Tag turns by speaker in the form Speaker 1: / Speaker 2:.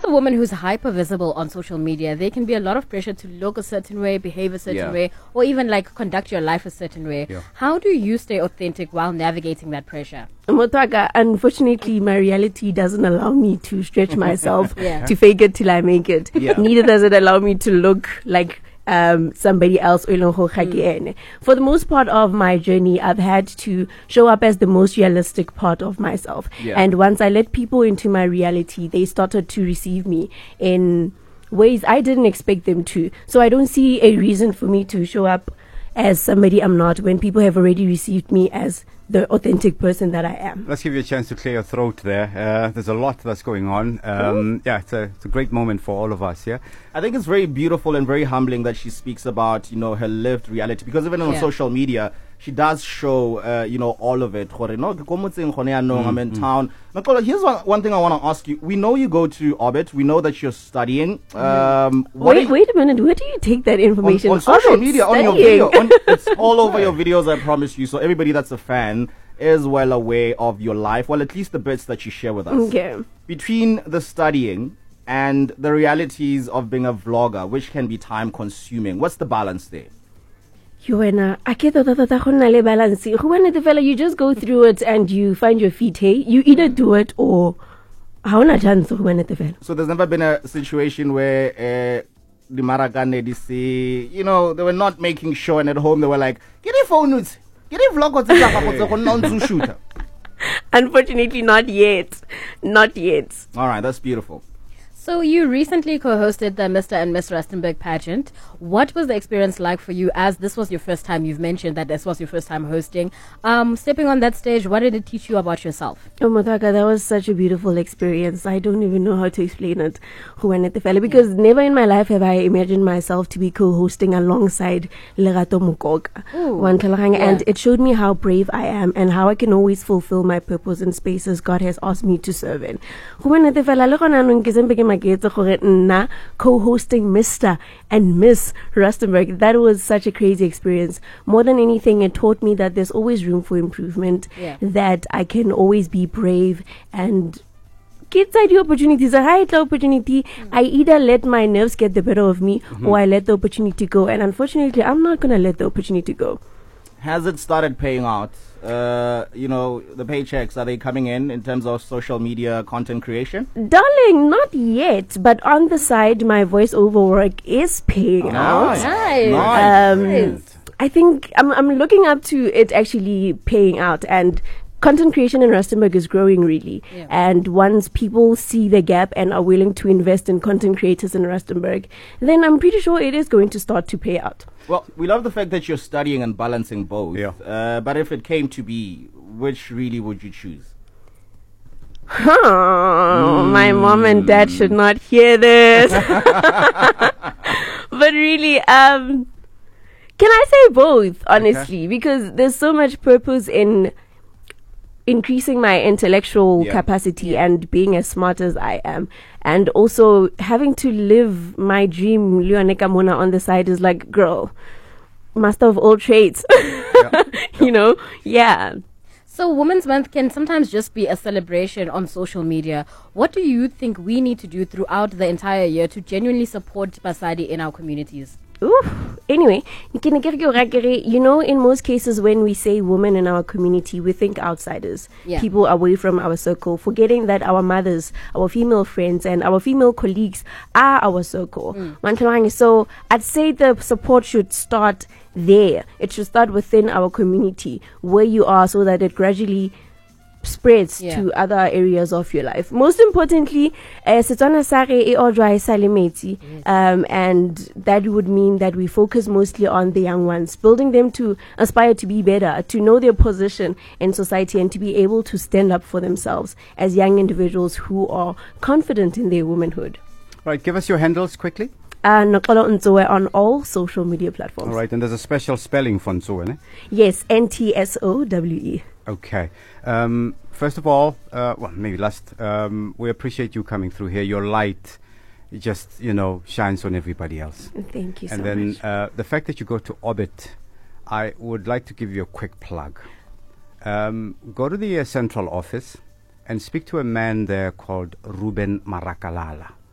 Speaker 1: a woman who's hyper visible on social media, there can be a lot of pressure to look a certain way, behave a certain way, or even like conduct your life a certain way.
Speaker 2: Yeah.
Speaker 1: How do you stay authentic while navigating that pressure?
Speaker 3: Motaka, unfortunately, my reality doesn't allow me to stretch myself
Speaker 1: Yeah.
Speaker 3: to fake it till I make it.
Speaker 2: Yeah.
Speaker 3: Neither does it allow me to look like somebody else. For the most part of my journey, I've had to show up as the most realistic part of myself.
Speaker 2: Yeah.
Speaker 3: And once I let people into my reality, they started to receive me in ways I didn't expect them to. So I don't see a reason for me to show up as somebody I'm not when people have already received me as the authentic person that I am.
Speaker 2: Let's give you a chance to clear your throat there. There's a lot that's going on. Yeah, it's a great moment for all of us, yeah?
Speaker 4: I think it's very beautiful and very humbling that she speaks about, her lived reality. Because even on social media, she does show, all of it. I'm in town. Nakola, here's one thing I want to ask you. We know you go to Orbit. We know that you're studying.
Speaker 3: Wait a minute. Where do you take that information?
Speaker 4: On social media, on your video. It's all over your videos, I promise you. So everybody that's a fan is well aware of your life. Well, at least the bits that you share with us.
Speaker 3: Okay.
Speaker 4: Between the studying and the realities of being a vlogger, which can be time consuming, what's the balance there?
Speaker 3: You just go through it and you find your feet. Hey, you either do it or
Speaker 4: So there's never been a situation where the Maragane, they were not making sure, and at home they were like, get a phone, get a vlog, shoot.
Speaker 3: Unfortunately, not yet. Not yet.
Speaker 4: All right, that's beautiful.
Speaker 1: So you recently co-hosted the Mr. and Miss Rustenburg pageant. What was the experience like for you, as this was your first time? You've mentioned that this was your first time hosting. Stepping on that stage, what did it teach you about yourself?
Speaker 3: Oh, Motaka, that was such a beautiful experience. I don't even know how to explain it. Because never in my life have I imagined myself to be co-hosting alongside Lerato Mukoka. And it showed me how brave I am and how I can always fulfill my purpose in spaces God has asked me to serve in. Co-hosting Mr. and Miss Rustenburg, that was such a crazy experience. More than anything, it taught me that there's always room for improvement, that I can always be brave and get the opportunities. A high opportunity, I either let my nerves get the better of me or I let the opportunity go. And unfortunately, I'm not going to let the opportunity go.
Speaker 4: Has it started paying out? The paychecks, are they coming in terms of social media content creation?
Speaker 3: Darling, not yet. But on the side, my voiceover work is paying out.
Speaker 1: Nice.
Speaker 3: I think I'm looking up to it actually paying out, and content creation in Rustenburg is growing really. And once people see the gap and are willing to invest in content creators in Rustenburg, then I'm pretty sure it is going to start to pay out.
Speaker 4: Well, we love the fact that you're studying and balancing both.
Speaker 2: Yeah.
Speaker 4: But if it came to be, which really would you choose?
Speaker 3: My mom and dad should not hear this. But really, can I say both, honestly? Because there's so much purpose in increasing my intellectual capacity and being as smart as I am, and also having to live my dream. Leoneka Mona on the side is like, girl, master of all trades.
Speaker 1: So Women's Month can sometimes just be a celebration on social media. What do you think we need to do throughout the entire year to genuinely support Basadi in our communities?
Speaker 3: Anyway, in most cases when we say women in our community, we think outsiders, people away from our circle, forgetting that our mothers, our female friends, and our female colleagues are our circle. So I'd say the support should start there. It should start within our community, where you are, so that it gradually spreads to other areas of your life. Most importantly, and that would mean that we focus mostly on the young ones, building them to aspire to be better, to know their position in society, and to be able to stand up for themselves as young individuals who are confident in their womanhood.
Speaker 2: Right, give us your handles quickly.
Speaker 3: Nokolo Ntsoe on all social media platforms.
Speaker 2: All right, and there's a special spelling for Ntsoe, ne?
Speaker 3: Yes, Ntsowe.
Speaker 2: Okay. First of all, we appreciate you coming through here. Your light just, shines on everybody else.
Speaker 3: Thank you so much.
Speaker 2: And then the fact that you go to Orbit, I would like to give you a quick plug. Go to the central office and speak to a man there called Ruben Marakalala.